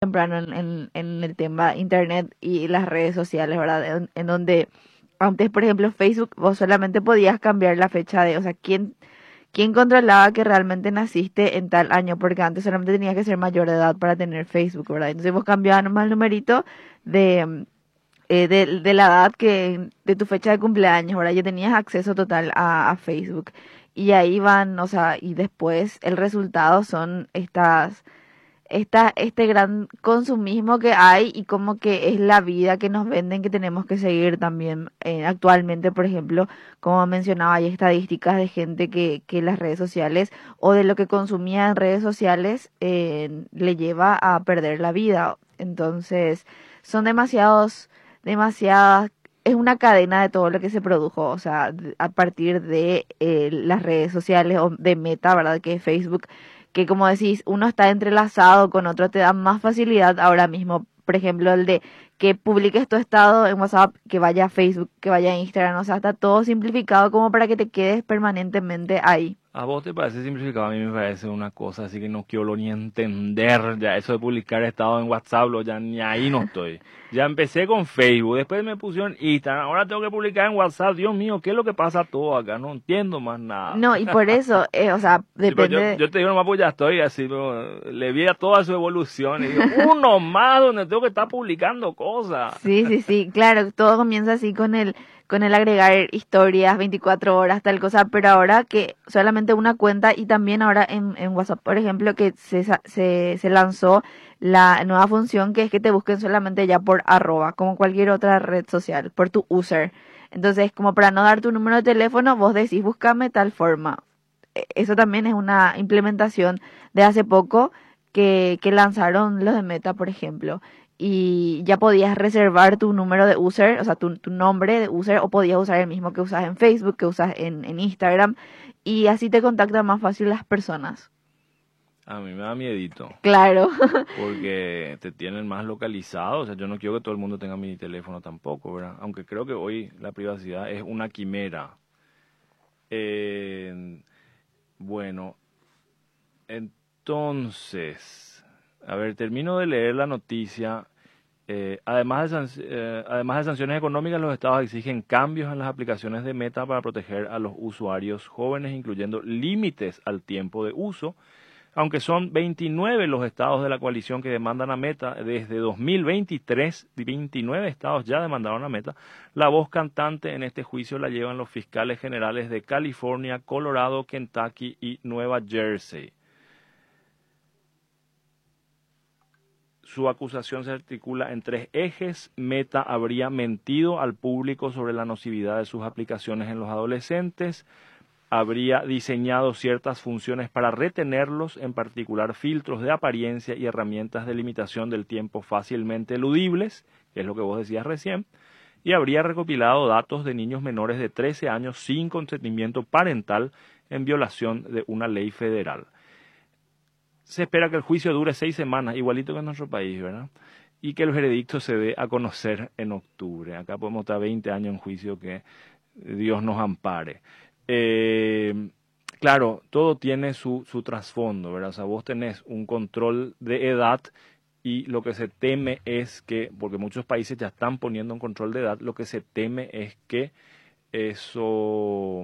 temprano en el tema internet y las redes sociales, ¿verdad? En donde antes, por ejemplo, Facebook, vos solamente podías cambiar la fecha de, o sea, quién controlaba que realmente naciste en tal año, porque antes solamente tenías que ser mayor de edad para tener Facebook, ¿verdad? Entonces vos cambiabas nomás el numerito de, de la edad de tu fecha de cumpleaños, ¿verdad? Ya tenías acceso total a Facebook. Y ahí van, o sea, y después el resultado son este gran consumismo que hay y como que es la vida que nos venden que tenemos que seguir también. Actualmente, por ejemplo, como mencionaba, hay estadísticas de gente que las redes sociales o de lo que consumía en redes sociales le lleva a perder la vida. Entonces, son demasiadas, es una cadena de todo lo que se produjo, o sea, a partir de las redes sociales o de Meta, ¿verdad? Que es Facebook, que como decís, uno está entrelazado con otro, te da más facilidad ahora mismo. Por ejemplo, el de que publiques tu estado en WhatsApp, que vaya a Facebook, que vaya a Instagram, o sea, está todo simplificado como para que te quedes permanentemente ahí. ¿A vos te parece simplificado? A mí me parece una cosa así que no quiero ni entender. Ya eso de publicar estado en WhatsApp, ya ni ahí no estoy. Ya empecé con Facebook, después me pusieron Instagram, ahora tengo que publicar en WhatsApp. Dios mío, ¿qué es lo que pasa todo acá? No entiendo más nada. No, y por eso, o sea, Sí, pero depende. yo te digo nomás, pues ya estoy así, le vi a toda su evolución y digo, uno más donde tengo que estar publicando cosas. Sí, sí, sí, claro, todo comienza así con el agregar historias, 24 horas, tal cosa, pero ahora que solamente una cuenta y también ahora en WhatsApp, por ejemplo, que se lanzó la nueva función que es que te busquen solamente ya por arroba, como cualquier otra red social, por tu user. Entonces, como para no dar tu número de teléfono, vos decís, búscame tal forma. Eso también es una implementación de hace poco que lanzaron los de Meta, por ejemplo. Y ya podías reservar tu número de user, o sea, tu nombre de user, o podías usar el mismo que usas en Facebook, que usas en Instagram, y así te contactan más fácil las personas. A mí me da miedito, Claro. porque te tienen más localizado, o sea, yo no quiero que todo el mundo tenga mi teléfono tampoco, ¿verdad? Aunque creo que hoy la privacidad es una quimera. Eh, bueno, entonces, a ver, termino de leer la noticia. Además de sanciones económicas, los estados exigen cambios en las aplicaciones de Meta para proteger a los usuarios jóvenes, incluyendo límites al tiempo de uso. Aunque son 29 los estados de la coalición que demandan a Meta desde 2023, 29 estados ya demandaron a Meta. La voz cantante en este juicio la llevan los fiscales generales de California, Colorado, Kentucky y Nueva Jersey. Su acusación se articula en tres ejes. Meta habría mentido al público sobre la nocividad de sus aplicaciones en los adolescentes, habría diseñado ciertas funciones para retenerlos, en particular filtros de apariencia y herramientas de limitación del tiempo fácilmente eludibles, que es lo que vos decías recién, y habría recopilado datos de niños menores de 13 años sin consentimiento parental en violación de una ley federal. Se espera que el juicio dure 6 semanas, igualito que en nuestro país, ¿verdad? Y que el veredicto se dé a conocer en octubre. Acá podemos estar 20 años en juicio, que Dios nos ampare. Claro, todo tiene su trasfondo, ¿verdad? O sea, vos tenés un control de edad y lo que se teme es que, porque muchos países ya están poniendo un control de edad, lo que se teme es que eso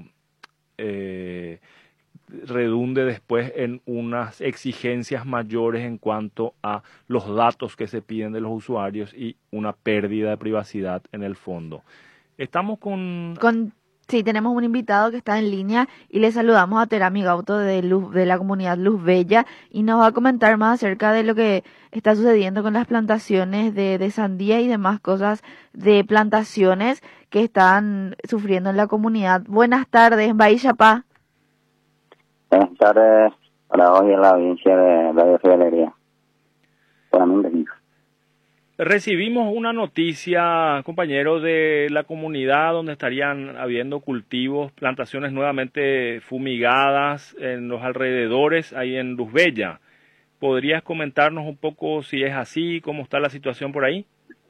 redunde después en unas exigencias mayores en cuanto a los datos que se piden de los usuarios y una pérdida de privacidad en el fondo. Estamos con... Sí, tenemos un invitado que está en línea y le saludamos a Terami Gauto de la comunidad Luz Bella y nos va a comentar más acerca de lo que está sucediendo con las plantaciones de sandía y demás cosas de plantaciones que están sufriendo en la comunidad. Buenas tardes, Baishapa. Buenas tardes para hoy en la audiencia de Radio Fidelidad. Para mí, bendigo. Recibimos una noticia, compañero, de la comunidad donde estarían habiendo cultivos, plantaciones nuevamente fumigadas en los alrededores, ahí en Luz Bella. ¿Podrías comentarnos un poco si es así, cómo está la situación por ahí?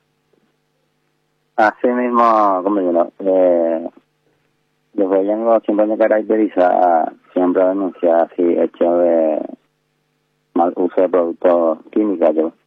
Así mismo, compañero, Luz Bella siempre me caracteriza, siempre denuncia así, hecho de mal uso de productos químicos.